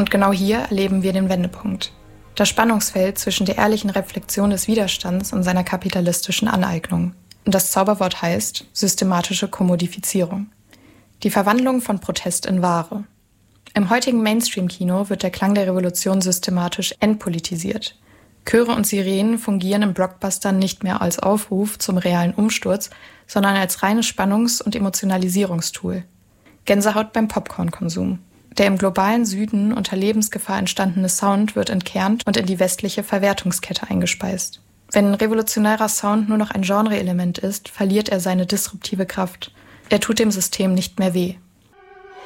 Und genau hier erleben wir den Wendepunkt. Das Spannungsfeld zwischen der ehrlichen Reflexion des Widerstands und seiner kapitalistischen Aneignung. Und das Zauberwort heißt systematische Kommodifizierung. Die Verwandlung von Protest in Ware. Im heutigen Mainstream-Kino wird der Klang der Revolution systematisch entpolitisiert. Chöre und Sirenen fungieren im Blockbuster nicht mehr als Aufruf zum realen Umsturz, sondern als reines Spannungs- und Emotionalisierungstool. Gänsehaut beim Popcorn-Konsum. Der im globalen Süden unter Lebensgefahr entstandene Sound wird entkernt und in die westliche Verwertungskette eingespeist. Wenn ein revolutionärer Sound nur noch ein Genreelement ist, verliert er seine disruptive Kraft. Er tut dem System nicht mehr weh.